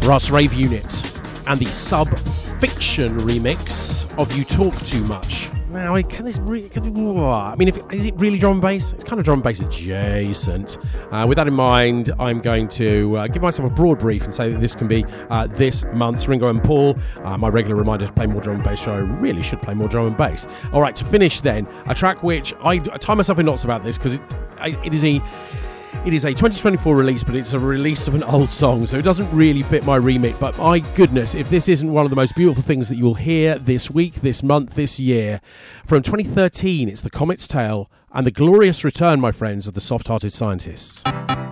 Russ Rave Unit and the Sub-Fiction remix of You Talk Too Much. Now, is it really drum and bass? It's kind of drum and bass adjacent. With that in mind, I'm going to give myself a broad brief and say that this can be this month's Ringo and Paul. My regular reminder to play more drum and bass, so I really should play more drum and bass. All right, to finish then, a track which I tie myself in knots about this because it is a 2024 release, but it's a release of an old song, so it doesn't really fit my remit. But my goodness, if this isn't one of the most beautiful things that you will hear this week, this month, this year. From 2013, it's The Comet's Tail and the glorious return, my friends, of the Soft-Hearted Scientists.